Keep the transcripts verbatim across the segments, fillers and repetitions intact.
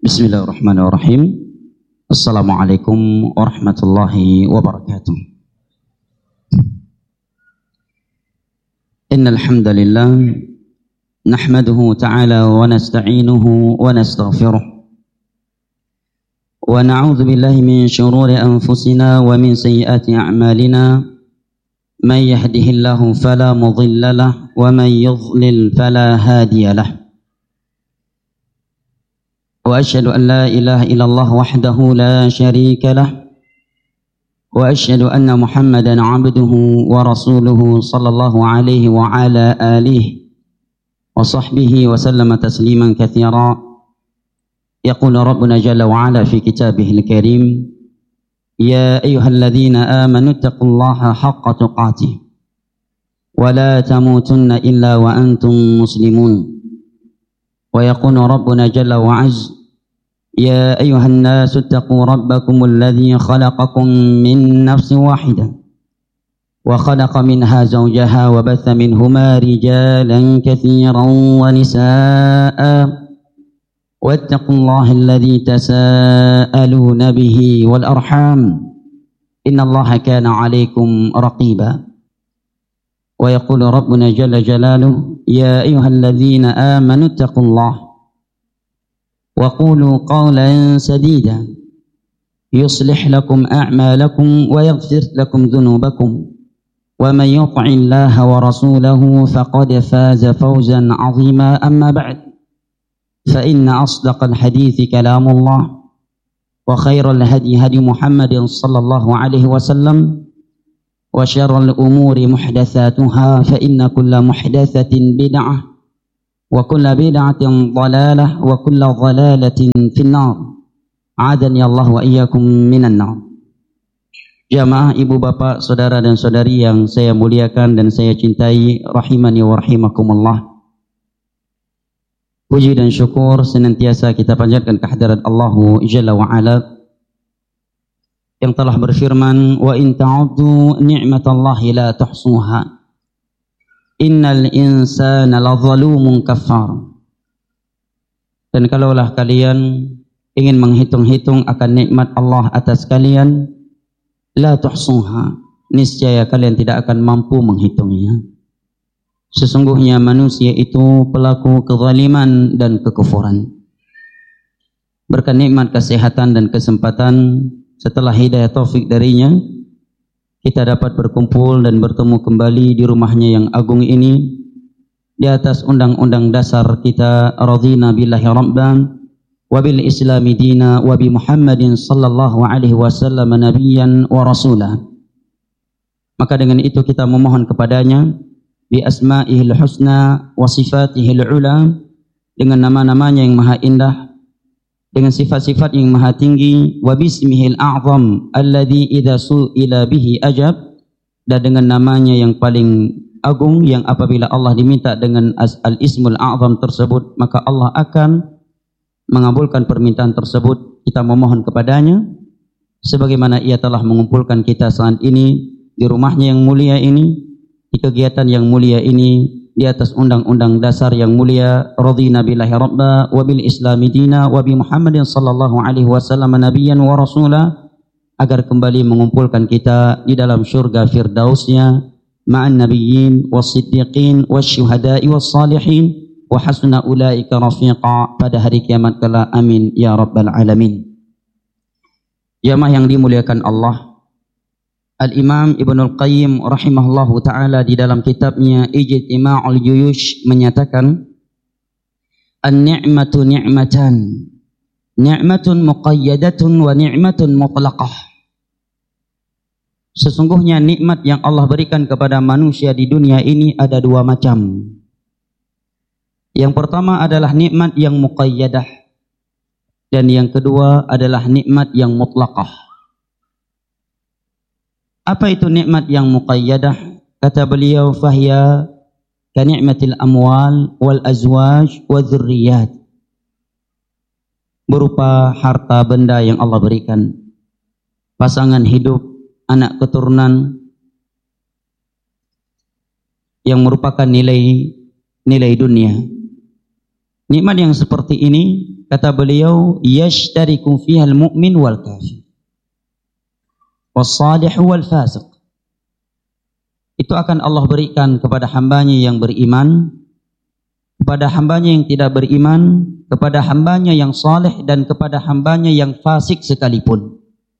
Bismillahirrahmanirrahim. Assalamualaikum warahmatullahi wabarakatuh. Innal hamdalillah nahmaduhu ta'ala wa nasta'inuhu wa nastaghfiruh wa na'udzu billahi min shururi anfusina wa min sayyiati a'malina. Man yahdihillahu fala mudilla lahu wa man yudlil fala hadiya lahu. وأشهد أن لا إله إلا الله وحده لا شريك له وأشهد أن محمدا عبده ورسوله صلى الله عليه وعلى آله وصحبه وسلم تسليما كثيرا. يقول ربنا جل وعلا في كتابه الكريم: يا أيها الذين آمنوا اتقوا الله حق تقاته ولا تموتن إلا وأنتم مسلمون. ويقول ربنا جل وعز: يا أيها الناس اتقوا ربكم الذي خلقكم من نفس واحدة وخلق منها زوجها وبث منهما رجالا كثيرا ونساء واتقوا الله الذي تساءلون به والأرحام إن الله كان عليكم رقيبا. ويقول ربنا جل جلاله: يا أيها الذين آمنوا اتقوا الله وقولوا قولا سديدا يصلح لكم أعمالكم ويغفر لكم ذنوبكم ومن يطع الله ورسوله فقد فاز فوزا عظيما. أما بعد، فإن أصدق الحديث كلام الله وخير الهدي هدي محمد صلى الله عليه وسلم وشر الأمور محدثاتها فإن كل محدثة بدعة وكل بدعة ضلالة وكل ضلالة في النار. A'adani Allah wa iyyakum minan nar. Jamaah ibu bapak, saudara dan saudari yang saya muliakan dan saya cintai, rahimani wa rahimakumullah. Puji dan syukur senantiasa kita panjatkan kehadirat Allah Jalla wa Ala yang telah berfirman: wa in ta'uddu ni'matallahi la tuhsuha innal insana ladzalumun kafar. Dan kalaulah kalian ingin menghitung-hitung akan nikmat Allah atas kalian, la tuhsuha, niscaya kalian tidak akan mampu menghitungnya. Sesungguhnya manusia itu pelaku kezaliman dan kekufuran. Berkat nikmat kesehatan dan kesempatan, setelah hidayah taufik darinya, kita dapat berkumpul dan bertemu kembali di rumahnya yang agung ini, di atas undang-undang dasar kita, radhina billahi rabban wa bil islami dina wa bi Muhammadin sallallahu alaihi wasallam nabiyyan wa rasulah. Maka dengan itu kita memohon kepadanya bi asma'ihil husna wa sifatihil ula, dengan nama-namanya yang maha indah, dengan sifat-sifat yang maha tinggi, wa bismihil a'zam alladhi idza su'ila bihi ajab, dan dengan namanya yang paling agung yang apabila Allah diminta dengan al-ismul a'zam tersebut maka Allah akan mengabulkan permintaan tersebut. Kita memohon kepadanya sebagaimana ia telah mengumpulkan kita saat ini di rumahnya yang mulia ini, di kegiatan yang mulia ini, di atas undang-undang dasar yang mulia, radhina billahi rabba wa bil islami dina wa bi Muhammadin sallallahu alaihi wasallam nabiyyan wa rasula, agar kembali mengumpulkan kita di dalam syurga firdausnya ma'an nabiyyin was-siddiqin wasyuhada'i was-salihin wa hasuna ulaika rafiqa, pada hari kiamat kala. Amin ya rabbal alamin. Jamaah yang dimuliakan Allah, Al-Imam Ibnul Qayyim rahimahullahu ta'ala di dalam kitabnya Ijtima'ul Juyush menyatakan: an-ni'matu ni'matan, ni'matun muqayyadatun wa ni'matun mutlaqah. Sesungguhnya nikmat yang Allah berikan kepada manusia di dunia ini ada dua macam. Yang pertama adalah nikmat yang muqayyadah, dan yang kedua adalah nikmat yang mutlaqah. Apa itu nikmat yang muqayyadah? Kata beliau, fahiya ka ni'matil amwal wal azwaj wa dzurriyyat, berupa harta benda yang Allah berikan, pasangan hidup, anak keturunan, yang merupakan nilai nilai dunia. Nikmat yang seperti ini, kata beliau, yashtariku fiha al-mu'min wal kafir, was-salih wal fasiq. Itu akan Allah berikan kepada hambanya yang beriman, kepada hambanya yang tidak beriman, kepada hambanya yang saleh, dan kepada hambanya yang fasik sekalipun.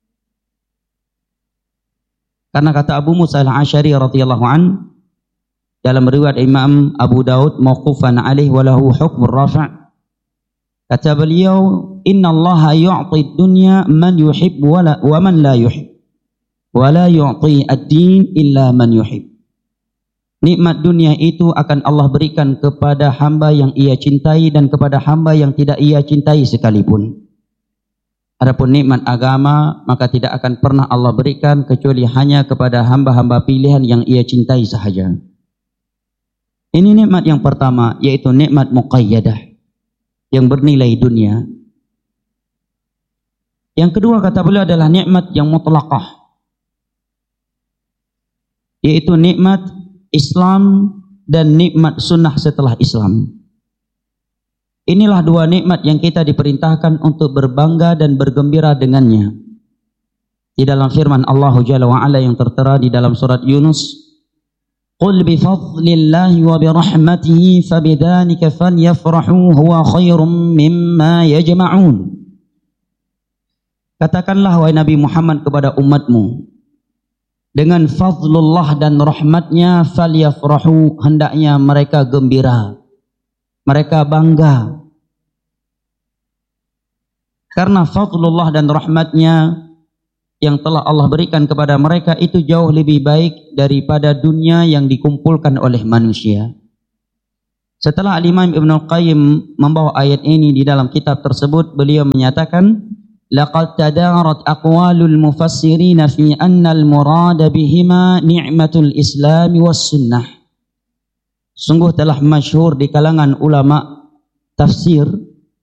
Karena kata Abu Musa al-Asy'ari radhiyallahu an dalam riwayat Imam Abu Daud mauqufan alaih walahu hukmur rafa', kata beliau, inna Allah yu'ti dunya man yuhib wa, la, wa man la yuhib, wa la yu'ti ad-din illa man yuhib. Nikmat dunia itu akan Allah berikan kepada hamba yang ia cintai dan kepada hamba yang tidak ia cintai sekalipun. Adapun nikmat agama, maka tidak akan pernah Allah berikan kecuali hanya kepada hamba-hamba pilihan yang ia cintai sahaja. Ini nikmat yang pertama, yaitu nikmat muqayyadah, yang bernilai dunia. Yang kedua kata beliau adalah nikmat yang mutlaqah, yaitu nikmat Islam dan nikmat sunnah setelah Islam. Inilah dua nikmat yang kita diperintahkan untuk berbangga dan bergembira dengannya. Di dalam firman Allah Jalla wa Ala yang tertera di dalam surat Yunus, "Qul bi fadlillahi wa bi rahmatihi fabidzalika falyafrahu huwa khairum mimma yajma'un." Katakanlah wahai Nabi Muhammad kepada umatmu, dengan fadlullah dan rahmatnya falyafrahu, hendaknya mereka gembira, mereka bangga. Karena fadlullah dan rahmatnya yang telah Allah berikan kepada mereka itu jauh lebih baik daripada dunia yang dikumpulkan oleh manusia. Setelah Al-Imam Ibnu Qayyim membawa ayat ini di dalam kitab tersebut, beliau menyatakan, laqad tadarat aqwalul mufassirin fi anna al-murad bihima ni'matul Islam was sunnah. Sungguh telah masyhur di kalangan ulama tafsir